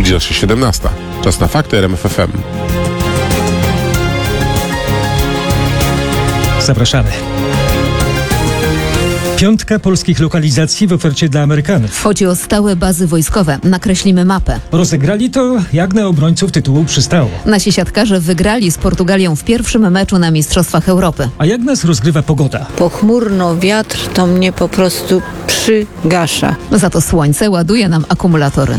Zbliża się 17. Czas na fakty RMF FM. Zapraszamy. 5 polskich lokalizacji w ofercie dla Amerykanów. Chodzi o stałe bazy wojskowe. Nakreślimy mapę. Rozegrali to, jak na obrońców tytułu przystało. Nasi siatkarze wygrali z Portugalią w pierwszym meczu na Mistrzostwach Europy. A jak nas rozgrywa pogoda? Pochmurno, wiatr to mnie po prostu przygasza. Za to słońce ładuje nam akumulatory.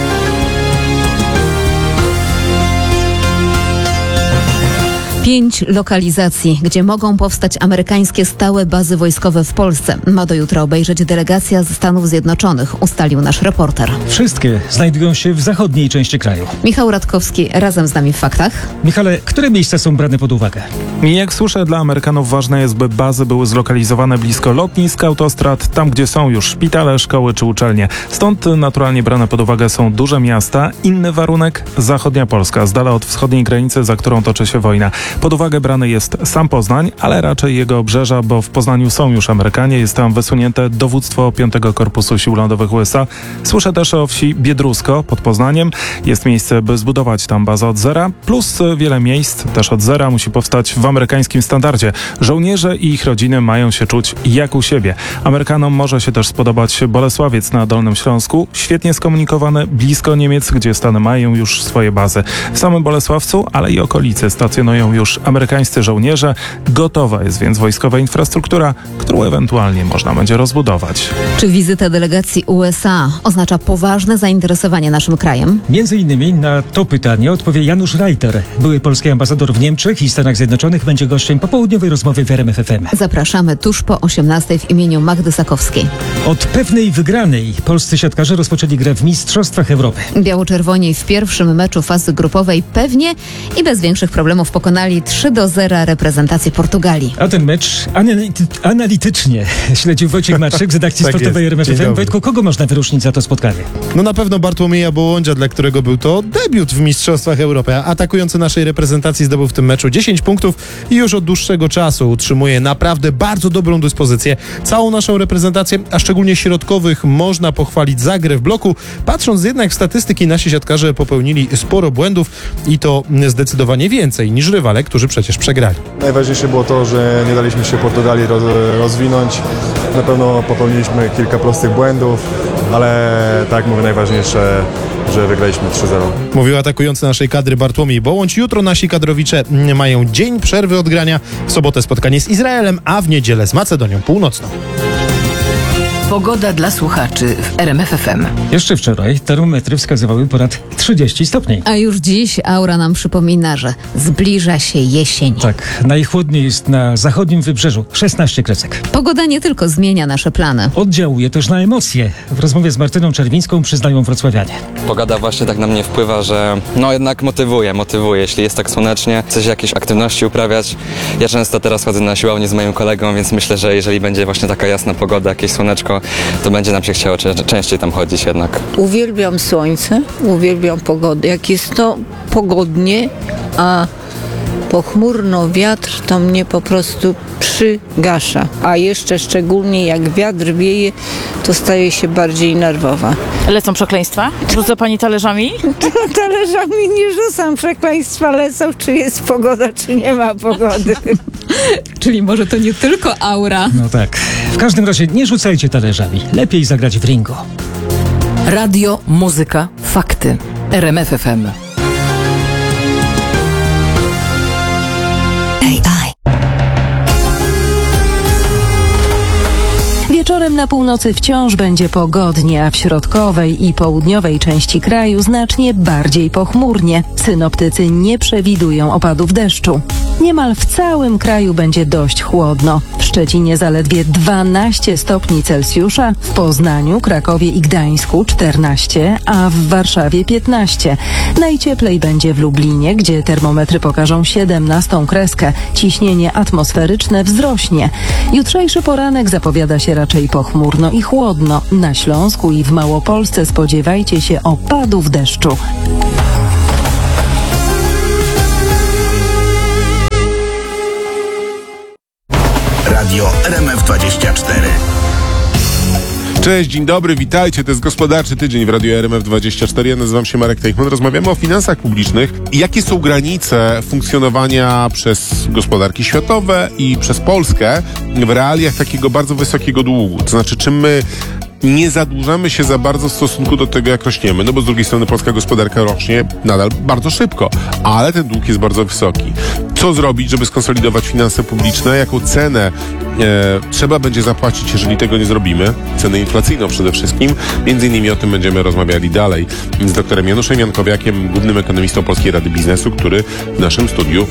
Pięć lokalizacji, gdzie mogą powstać amerykańskie stałe bazy wojskowe w Polsce. Ma do jutra obejrzeć delegacja ze Stanów Zjednoczonych, ustalił nasz reporter. Wszystkie znajdują się w zachodniej części kraju. Michał Radkowski razem z nami w faktach. Michale, które miejsca są brane pod uwagę? Jak słyszę, dla Amerykanów ważne jest, by bazy były zlokalizowane blisko lotnisk, autostrad, tam gdzie są już szpitale, szkoły czy uczelnie. Stąd naturalnie brane pod uwagę są duże miasta. Inny warunek – zachodnia Polska, z dala od wschodniej granicy, za którą toczy się wojna. Pod uwagę brany jest sam Poznań, ale raczej jego obrzeża, bo w Poznaniu są już Amerykanie, jest tam wysunięte dowództwo 5. Korpusu Sił Lądowych USA. Słyszę też o wsi Biedrusko pod Poznaniem. Jest miejsce, by zbudować tam bazę od zera, plus wiele miejsc też od zera musi powstać w amerykańskim standardzie. Żołnierze i ich rodziny mają się czuć jak u siebie. Amerykanom może się też spodobać Bolesławiec na Dolnym Śląsku, świetnie skomunikowany, blisko Niemiec, gdzie Stany mają już swoje bazy. W samym Bolesławcu, ale i okolicy stacjonują już amerykańscy żołnierze. Gotowa jest więc wojskowa infrastruktura, którą ewentualnie można będzie rozbudować. Czy wizyta delegacji USA oznacza poważne zainteresowanie naszym krajem? Między innymi na to pytanie odpowie Janusz Reiter. Były polski ambasador w Niemczech i Stanach Zjednoczonych, będzie gościem popołudniowej rozmowy w RMF FM. Zapraszamy tuż po 18:00 w imieniu Magdy Sakowskiej. Od pewnej wygranej polscy siatkarze rozpoczęli grę w Mistrzostwach Europy. Biało-czerwoni w pierwszym meczu fazy grupowej pewnie i bez większych problemów pokonali 3-0 reprezentację Portugalii. A ten mecz analitycznie śledził Wojciech Marczyk z redakcji sportowej RMF FM. Wojtku, kogo można wyróżnić za to spotkanie? No na pewno Bartłomieja Bołądzia, dla którego był to debiut w Mistrzostwach Europy. Atakujący naszej reprezentacji zdobył w tym meczu 10 punktów i już od dłuższego czasu utrzymuje naprawdę bardzo dobrą dyspozycję. Całą naszą reprezentację, a szczególnie środkowych, można pochwalić za grę w bloku. Patrząc jednak w statystyki, nasi siatkarze popełnili sporo błędów i to zdecydowanie więcej niż rywale, którzy przecież przegrali. Najważniejsze było to, że nie daliśmy się Portugalii rozwinąć. Na pewno popełniliśmy kilka prostych błędów, ale tak jak mówię, najważniejsze, że wygraliśmy 3-0. Mówił atakujący naszej kadry Bartłomiej Bołądź. Jutro nasi kadrowicze mają dzień przerwy od grania. W sobotę spotkanie z Izraelem, a w niedzielę z Macedonią Północną. Pogoda dla słuchaczy w RMF FM. Jeszcze wczoraj termometry wskazywały ponad 30 stopni. A już dziś aura nam przypomina, że zbliża się jesień. Tak, najchłodniej jest na zachodnim wybrzeżu, 16 kresek. Pogoda nie tylko zmienia nasze plany. Oddziałuje też na emocje. W rozmowie z Martyną Czerwińską przyznają wrocławianie. Pogoda właśnie tak na mnie wpływa, że jednak motywuje. Jeśli jest tak słonecznie, coś jakieś aktywności uprawiać. Ja często teraz chodzę na siłownię z moim kolegą, więc myślę, że jeżeli będzie właśnie taka jasna pogoda, jakieś słoneczko, to będzie nam się chciało częściej tam chodzić jednak. Uwielbiam słońce, uwielbiam pogodę. Jak jest to pogodnie, a pochmurno, wiatr to mnie po prostu przygasza. A jeszcze szczególnie jak wiatr wieje, to staje się bardziej nerwowa. Lecą przekleństwa? Rzuca pani talerzami? Talerzami nie rzucam, przekleństwa lecą, czy jest pogoda, czy nie ma pogody. Czyli może to nie tylko aura. No tak. W każdym razie nie rzucajcie talerzami. Lepiej zagrać w Ringo. Radio, muzyka, fakty. RMF FM. Wieczorem na północy wciąż będzie pogodnie, a w środkowej i południowej części kraju znacznie bardziej pochmurnie. Synoptycy nie przewidują opadów deszczu. Niemal w całym kraju będzie dość chłodno. W Szczecinie zaledwie 12 stopni Celsjusza, w Poznaniu, Krakowie i Gdańsku 14, a w Warszawie 15. Najcieplej będzie w Lublinie, gdzie termometry pokażą 17 kreskę. Ciśnienie atmosferyczne wzrośnie. Jutrzejszy poranek zapowiada się raczej pochmurno i chłodno. Na Śląsku i w Małopolsce spodziewajcie się opadów deszczu. Radio RMF 24. Cześć, dzień dobry, witajcie. To jest Gospodarczy Tydzień w Radiu RMF24. Ja nazywam się Marek Teichmann. Rozmawiamy o finansach publicznych i jakie są granice funkcjonowania przez gospodarki światowe i przez Polskę w realiach takiego bardzo wysokiego długu. To znaczy, czy my nie zadłużamy się za bardzo w stosunku do tego, jak rośniemy, no bo z drugiej strony polska gospodarka rośnie nadal bardzo szybko, ale ten dług jest bardzo wysoki. Co zrobić, żeby skonsolidować finanse publiczne? Jaką cenę trzeba będzie zapłacić, jeżeli tego nie zrobimy? Cenę inflacyjną przede wszystkim. Między innymi o tym będziemy rozmawiali dalej z doktorem Januszem Jankowiakiem, głównym ekonomistą Polskiej Rady Biznesu, który w naszym studiu